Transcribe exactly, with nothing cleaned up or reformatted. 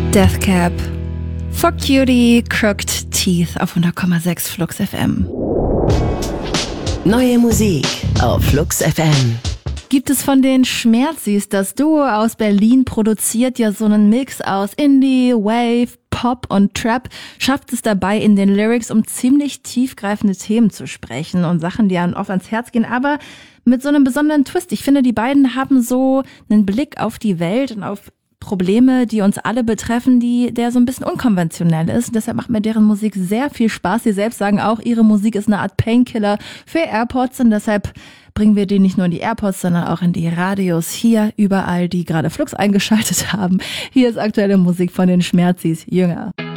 Death Cab. For Cutie, Crooked Teeth auf hundert Komma sechs Flux F M. Neue Musik auf Flux F M. Gibt es von den Schmerzis, das Duo aus Berlin produziert ja so einen Mix aus Indie, Wave, Pop und Trap, schafft es dabei in den Lyrics, um ziemlich tiefgreifende Themen zu sprechen und Sachen, die einem oft ans Herz gehen, aber mit so einem besonderen Twist. Ich finde, die beiden haben so einen Blick auf die Welt und auf Probleme, die uns alle betreffen, die der so ein bisschen unkonventionell ist. Deshalb macht mir deren Musik sehr viel Spaß. Sie selbst sagen auch, ihre Musik ist eine Art Painkiller für AirPods und deshalb bringen wir die nicht nur in die AirPods, sondern auch in die Radios hier überall, die gerade Flux eingeschaltet haben. Hier ist aktuelle Musik von den Schmerzis, Jünger.